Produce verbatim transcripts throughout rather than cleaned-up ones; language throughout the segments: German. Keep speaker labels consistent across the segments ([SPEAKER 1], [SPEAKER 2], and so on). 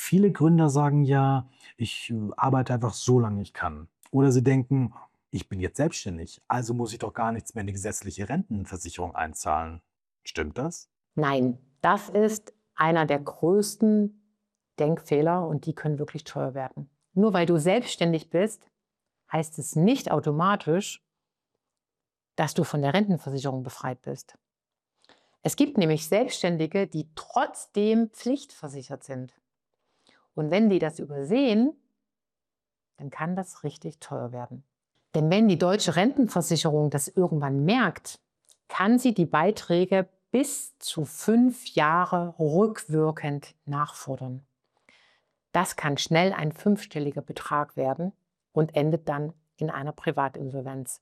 [SPEAKER 1] Viele Gründer sagen ja, ich äh, arbeite einfach so lange ich kann. Oder sie denken, ich bin jetzt selbstständig, also muss ich doch gar nichts mehr in die gesetzliche Rentenversicherung einzahlen. Stimmt das?
[SPEAKER 2] Nein, das ist einer der größten Denkfehler und die können wirklich teuer werden. Nur weil du selbstständig bist, heißt es nicht automatisch, dass du von der Rentenversicherung befreit bist. Es gibt nämlich Selbstständige, die trotzdem pflichtversichert sind. Und wenn die das übersehen, dann kann das richtig teuer werden. Denn wenn die deutsche Rentenversicherung das irgendwann merkt, kann sie die Beiträge bis zu fünf Jahre rückwirkend nachfordern. Das kann schnell ein fünfstelliger Betrag werden und endet dann in einer Privatinsolvenz.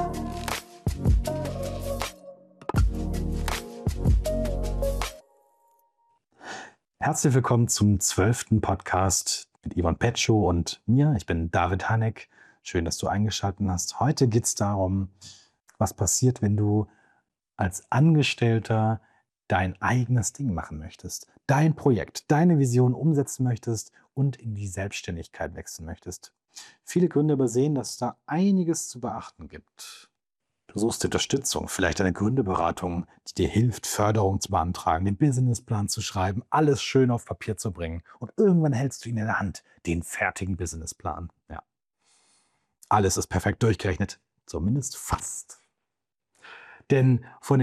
[SPEAKER 1] Herzlich willkommen zum zwölften Podcast mit Ivan Petschow und mir. Ich bin David Haneck. Schön, dass du eingeschaltet hast. Heute geht es darum, was passiert, wenn du als Angestellter dein eigenes Ding machen möchtest, dein Projekt, deine Vision umsetzen möchtest und in die Selbstständigkeit wechseln möchtest. Viele Gründer übersehen, dass es da einiges zu beachten gibt. Du suchst Unterstützung, vielleicht eine Gründerberatung, die dir hilft, Förderung zu beantragen, den Businessplan zu schreiben, alles schön auf Papier zu bringen. Und irgendwann hältst du ihn in der Hand, den fertigen Businessplan. Ja, alles ist perfekt durchgerechnet, zumindest fast. Denn von